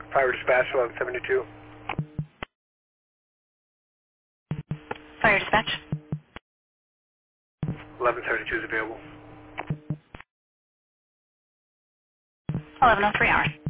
Fire dispatch 1172. Fire dispatch. 1172 is available. 11:03 hours.